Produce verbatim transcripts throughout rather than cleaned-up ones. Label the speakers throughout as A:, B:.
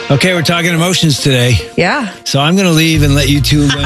A: Okay, we're talking emotions today.
B: Yeah.
A: So I'm going to leave and let you two women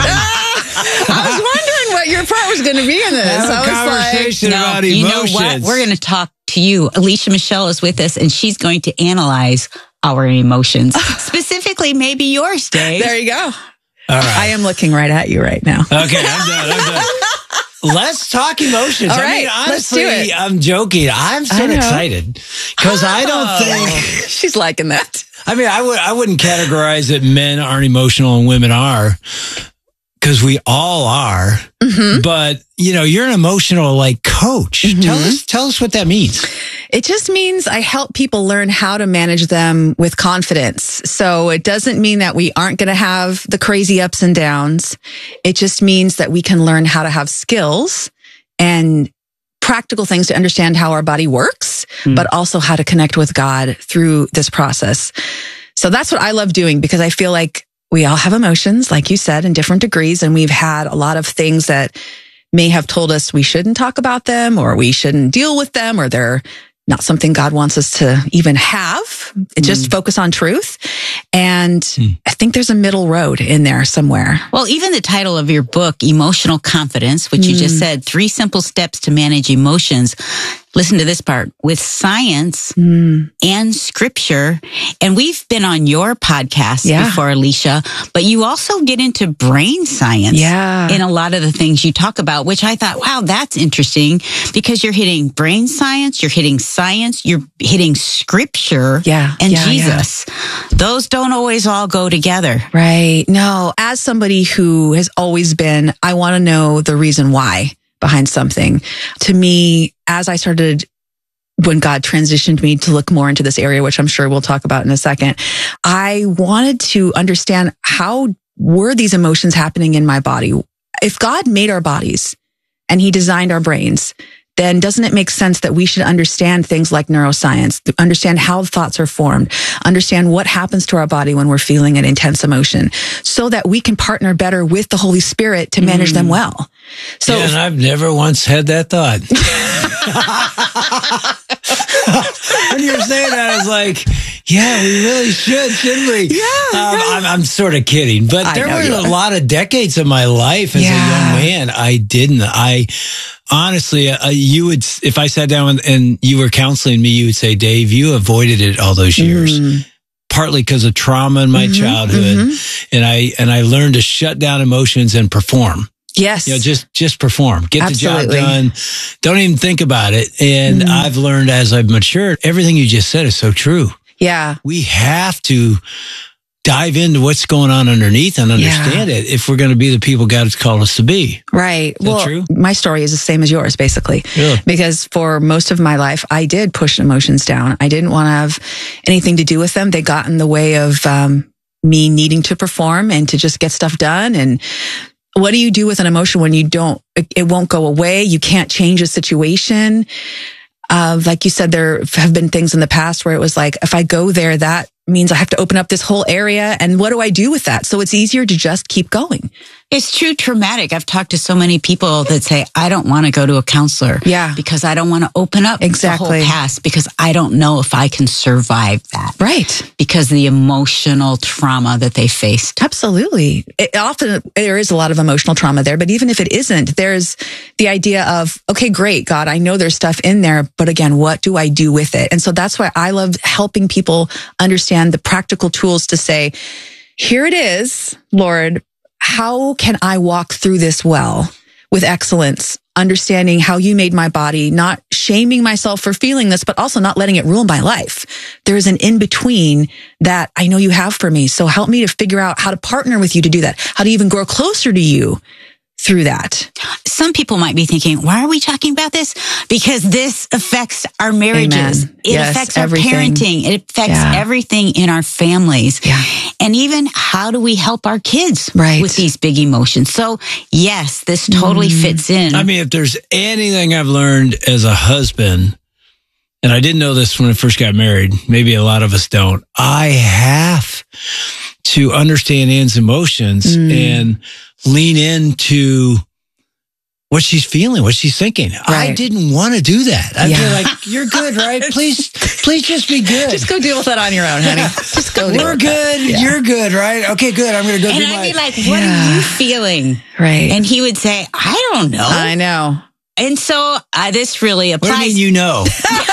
B: I was wondering what your part was going to be in this.
A: have a
B: I was
A: conversation
B: like,
A: about
C: no, you know
A: emotions.
C: what? We're going to talk to you. Alicia Michelle is with us, and she's going to analyze our emotions. Specifically, maybe yours, Dave.
B: there you go.
A: All right.
B: I am looking right at you right now.
A: Okay, I'm done. I'm done. Let's talk emotions.
B: All
A: I
B: right,
A: mean,
B: let's
A: honestly,
B: do it.
A: I'm joking. I'm so
B: I know.
A: excited because I don't think.
B: She's liking that.
A: I mean, I would I wouldn't categorize that men aren't emotional and women are, because we all are.
B: Mm-hmm.
A: But you know, you're an emotional like coach.
B: Mm-hmm.
A: Tell us tell us what that means.
B: It just means I help people learn how to manage them with confidence. So it doesn't mean that we aren't going to have the crazy ups and downs. It just means that we can learn how to have skills and practical things to understand how our body works, mm. but also how to connect with God through this process. So that's what I love doing, because I feel like we all have emotions, like you said, in different degrees. And we've had a lot of things that may have told us we shouldn't talk about them, or we shouldn't deal with them, or they're not something God wants us to even have. Just mm. focus on truth. And mm. I think there's a middle road in there somewhere.
C: Well, even the title of your book, Emotional Confidence, which mm. you just said, three simple steps to manage emotions. Listen to this part. With science mm. and scripture, and we've been on your podcast
B: yeah.
C: before, Alicia, but you also get into brain science
B: yeah.
C: in a lot of the things you talk about, which I thought, wow, that's interesting, because you're hitting brain science, you're hitting science, you're hitting scripture
B: yeah.
C: and
B: yeah,
C: Jesus. Yeah. Those don't always all go together.
B: Right. No, as somebody who has always been, I want to know the reason why behind something. To me, as I started, when God transitioned me to look more into this area, which I'm sure we'll talk about in a second, I wanted to understand, how were these emotions happening in my body? If God made our bodies and he designed our brains, then doesn't it make sense that we should understand things like neuroscience, understand how thoughts are formed, understand what happens to our body when we're feeling an intense emotion, so that we can partner better with the Holy Spirit to manage mm. them well. So,
A: yeah, and I've never once had that thought. When you were saying that, I was like, yeah, we really should, shouldn't we?
B: Yeah.
A: Um,
B: right.
A: I'm, I'm sort of kidding, but
B: I
A: there
B: know
A: were
B: you
A: a
B: are.
A: lot of decades of my life as
B: Yeah.
A: a young man. I didn't. I honestly, uh, you would, if I sat down and, and you were counseling me, you would say, Dave, you avoided it all those years. Mm. Partly because of trauma in my mm-hmm, childhood. Mm-hmm. And I, and I learned to shut down emotions and perform.
B: Yes.
A: You know, just, just perform, get
B: Absolutely.
A: the job done. Don't even think about it. And mm. I've learned as I've matured, everything you just said is so true.
B: Yeah.
A: We have to dive into what's going on underneath and understand yeah. it if we're going to be the people God's called us to be.
B: Right.
A: Is
B: well,
A: that true?
B: My story is the same as yours, basically.
A: Yeah.
B: Because for most of my life, I did push emotions down. I didn't want to have anything to do with them. They got in the way of um, me needing to perform and to just get stuff done. And what do you do with an emotion when you don't, it won't go away? You can't change a situation. Uh, like you said, there have been things in the past where it was like, if I go there, that means I have to open up this whole area. And what do I do with that? So it's easier to just keep going.
C: It's true traumatic. I've talked to so many people that say, I don't want to go to a counselor.
B: Yeah.
C: Because I don't want to open up
B: exactly.
C: the whole past, because I don't know if I can survive that.
B: Right.
C: Because of the emotional trauma that they faced.
B: Absolutely. It, often there is a lot of emotional trauma there, but even if it isn't, there's the idea of, okay, great, God, I know there's stuff in there, but again, what do I do with it? And so that's why I love helping people understand the practical tools to say, here it is, Lord, how can I walk through this well with excellence, understanding how you made my body, not shaming myself for feeling this, but also not letting it rule my life. There's an in-between that I know you have for me. So help me to figure out how to partner with you to do that, how to even grow closer to you through that.
C: Some people might be thinking, why are we talking about this? Because this affects our marriages.
B: Amen.
C: It
B: yes,
C: affects our
B: everything.
C: parenting. It affects
B: yeah.
C: everything in our families.
B: Yeah.
C: And even how do we help our kids
B: right.
C: with these big emotions? So yes, this totally mm. fits in.
A: I mean, if there's anything I've learned as a husband, and I didn't know this when I first got married, maybe a lot of us don't, I have to understand Ann's emotions mm. and lean into what she's feeling, what she's thinking. Right. I didn't want to do that. I'd yeah. be like, you're good, right? Please, please just be good.
B: Just go deal with that on your own, honey. Just go deal
A: We're
B: with
A: good.
B: Yeah.
A: You're good, right? Okay, good. I'm going to go
C: and
A: do
C: I'd
A: my...
C: be like, what yeah. are you feeling?
B: Right.
C: And he would say, I don't know.
B: I know.
C: And so uh, this really applies.
A: What do you mean you know?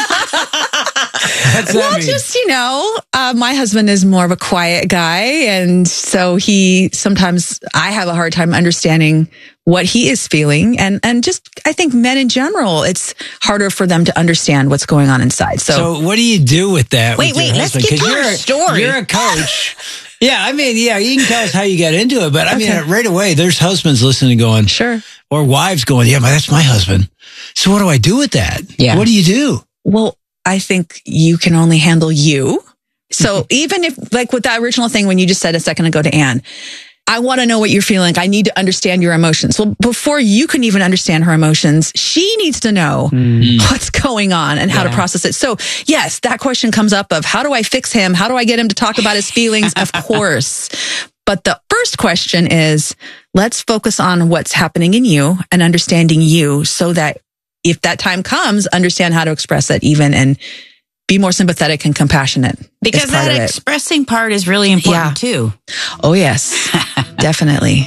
B: Well, mean? just, you know, uh, my husband is more of a quiet guy. And so he sometimes I have a hard time understanding what he is feeling. And, and just, I think men in general, it's harder for them to understand what's going on inside. So,
A: so what do you do with that?
C: Wait,
A: with
C: wait, let's
A: husband?
C: get to
A: you're
C: our
A: a,
C: story.
A: You're a coach. Yeah, I mean, yeah, you can tell us how you got into it. But I
B: okay.
A: mean, right away, there's husbands listening going,
B: sure.
A: Or wives going, yeah, but that's my husband. So what do I do with that?
C: Yeah.
A: What do you do?
B: Well, I think you can only handle you. So even if, like with that original thing, when you just said a second ago to Anne, I want to know what you're feeling. I need to understand your emotions. Well, before you can even understand her emotions, she needs to know mm. what's going on and how yeah. to process it. So yes, that question comes up of how do I fix him? How do I get him to talk about his feelings? Of course. But the first question is, let's focus on what's happening in you and understanding you so that if that time comes, understand how to express it even and be more sympathetic and compassionate.
C: Because that expressing part is really important
B: yeah.
C: too.
B: Oh, yes, definitely.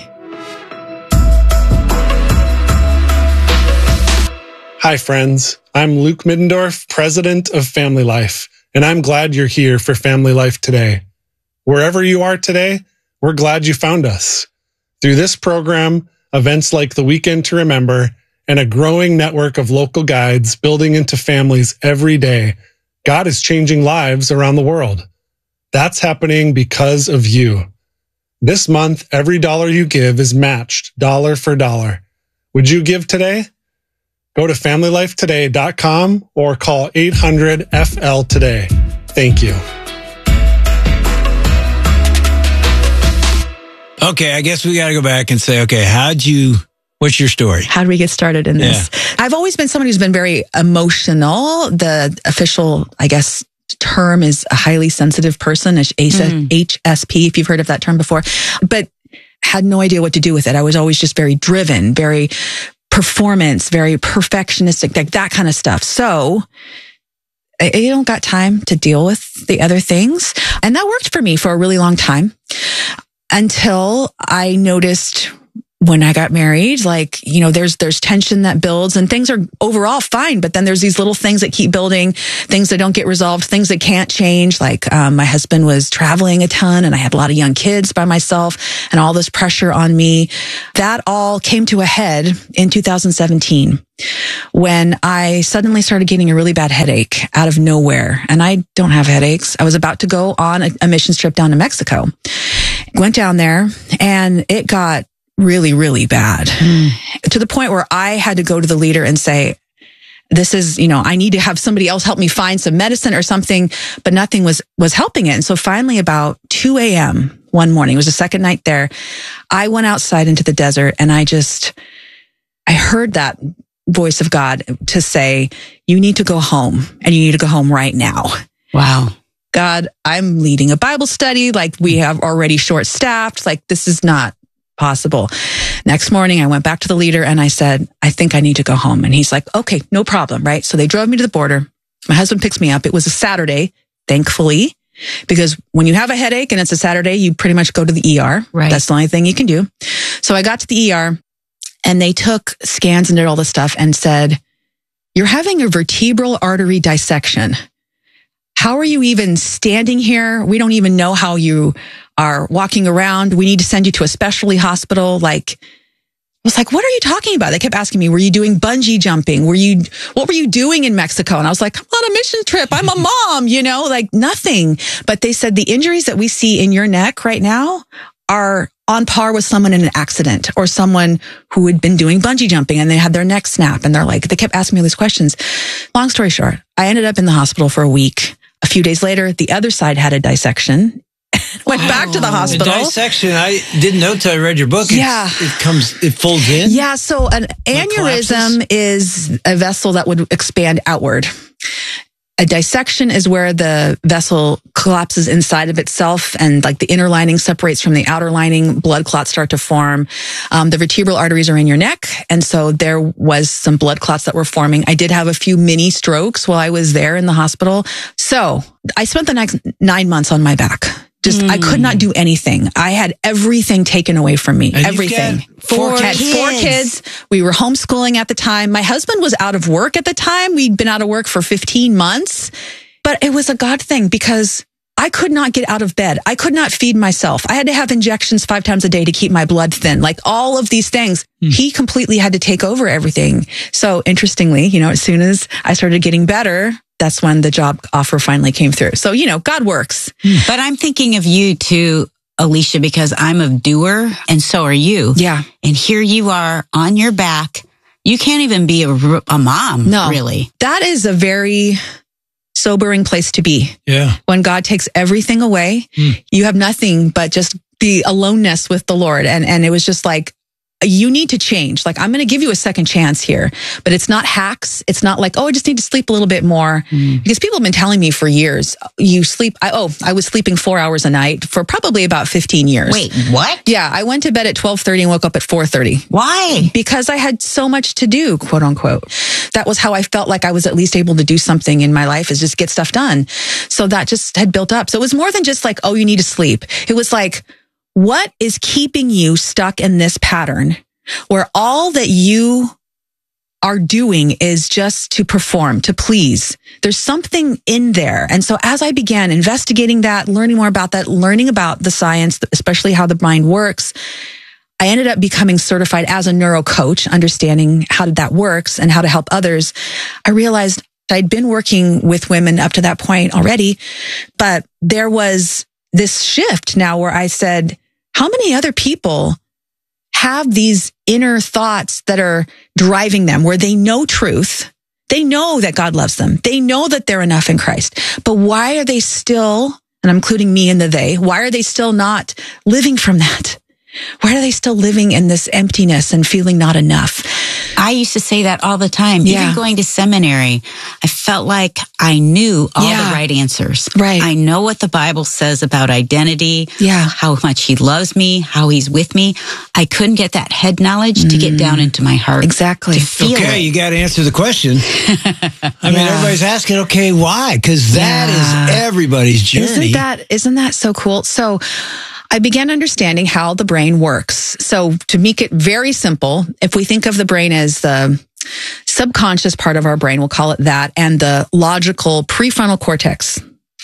D: Hi, friends. I'm Luke Middendorf, president of Family Life, and I'm glad you're here for Family Life today. Wherever you are today, we're glad you found us. Through this program, events like the Weekend to Remember, and a growing network of local guides building into families every day, God is changing lives around the world. That's happening because of you. This month, every dollar you give is matched dollar for dollar. Would you give today? Go to family life today dot com or call eight hundred F L today. Thank you.
A: Okay, I guess we got to go back and say, okay, how'd you, what's your story?
B: How did we get started in this? Yeah. I've always been somebody who's been very emotional. The official, I guess, term is a highly sensitive person, mm. H S P, if you've heard of that term before, but had no idea what to do with it. I was always just very driven, very performance, very perfectionistic, like that kind of stuff. So I, I don't got time to deal with the other things. And that worked for me for a really long time. Until I noticed when I got married, like, you know, there's, there's tension that builds and things are overall fine. But then there's these little things that keep building, things that don't get resolved, things that can't change. Like, um, my husband was traveling a ton and I had a lot of young kids by myself and all this pressure on me. That all came to a head in two thousand seventeen when I suddenly started getting a really bad headache out of nowhere. And I don't have headaches. I was about to go on a, a missions trip down to Mexico. Went down there and it got really, really bad mm. to the point where I had to go to the leader and say, this is, you know, I need to have somebody else help me find some medicine or something, but nothing was, was helping it. And so finally about two a.m. one morning, it was the second night there, I went outside into the desert and I just, I heard that voice of God to say, you need to go home and you need to go home right now.
C: Wow.
B: God, I'm leading a Bible study. Like we have already short staffed. Like this is not possible. Next morning, I went back to the leader and I said, I think I need to go home. And he's like, okay, no problem. Right. So they drove me to the border. My husband picks me up. It was a Saturday, thankfully, because when you have a headache and it's a Saturday, you pretty much go to the E R.
C: Right.
B: That's the only thing you can do. So I got to the E R and they took scans and did all this stuff and said, you're having a vertebral artery dissection. How are you even standing here? We don't even know how you are walking around. We need to send you to a specialty hospital. Like, I was like, what are you talking about? They kept asking me, were you doing bungee jumping? Were you, what were you doing in Mexico? And I was like, I'm on a mission trip. I'm a mom, you know, like nothing. But they said the injuries that we see in your neck right now are on par with someone in an accident or someone who had been doing bungee jumping and they had their neck snap. And they're like, they kept asking me all these questions. Long story short, I ended up in the hospital for a week. A few days later, the other side had a dissection. Went wow. back to the hospital.
A: A dissection. I didn't know till I read your book. It's,
B: yeah.
A: It comes, it folds in.
B: Yeah. So an aneurysm is a vessel that would expand outward. A dissection is where the vessel collapses inside of itself and like the inner lining separates from the outer lining. Blood clots start to form. Um, the vertebral arteries are in your neck. And so there was some blood clots that were forming. I did have a few mini strokes while I was there in the hospital. So I spent the next nine months on my back. Just, mm. I could not do anything. I had everything taken away from me.
A: And
B: everything.
C: Four
B: had
C: kids.
B: four kids. We were homeschooling at the time. My husband was out of work at the time. We'd been out of work for fifteen months. But it was a God thing because I could not get out of bed. I could not feed myself. I had to have injections five times a day to keep my blood thin. Like all of these things. Mm. He completely had to take over everything. So interestingly, you know, as soon as I started getting better, that's when the job offer finally came through. So, you know, God works.
C: But I'm thinking of you too, Alicia, because I'm a doer and so are you.
B: Yeah.
C: And here you are on your back. You can't even be a, a mom,
B: no,
C: really.
B: That is a very sobering place to be.
A: Yeah.
B: When God takes everything away, mm. you have nothing but just the aloneness with the Lord. And, and it was just like, you need to change. Like, I'm going to give you a second chance here, but it's not hacks. It's not like, oh, I just need to sleep a little bit more. Mm. Because people have been telling me for years, you sleep. I, oh, I was sleeping four hours a night for probably about fifteen years.
C: Wait, what?
B: Yeah. I went to bed at twelve thirty and woke up at four thirty.
C: Why?
B: Because I had so much to do, quote unquote. That was how I felt like I was at least able to do something in my life, is just get stuff done. So that just had built up. So it was more than just like, oh, you need to sleep. It was like, what is keeping you stuck in this pattern where all that you are doing is just to perform, to please? There's something in there. And so as I began investigating that, learning more about that, learning about the science, especially how the mind works, I ended up becoming certified as a neuro coach, understanding how that works and how to help others. I realized I'd been working with women up to that point already, but there was this shift now where I said, how many other people have these inner thoughts that are driving them, where they know truth? They know that God loves them. They know that they're enough in Christ. But why are they still, and I'm including me in the they, why are they still not living from that? Why are they still living in this emptiness and feeling not enough?
C: I used to say that all the time.
B: Yeah.
C: Even going to seminary, I felt like I knew all
B: Yeah.
C: the right answers.
B: Right.
C: I know what the Bible says about identity,
B: Yeah.
C: how much he loves me, how he's with me. I couldn't get that head knowledge mm. to get down into my heart.
B: Exactly.
C: To feel
A: okay,
C: it.
A: you got to answer the question. I mean,
B: Yeah.
A: everybody's asking, okay, why? Because that
B: Yeah.
A: is everybody's journey.
B: Isn't that, isn't that so cool? So I began understanding how the brain works. So to make it very simple, if we think of the brain as the subconscious part of our brain, we'll call it that, and the logical prefrontal cortex.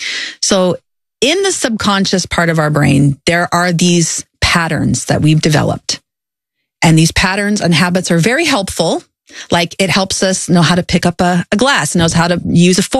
B: So in the subconscious part of our brain, there are these patterns that we've developed. And these patterns and habits are very helpful. Like it helps us know how to pick up a, a glass, knows how to use a fork.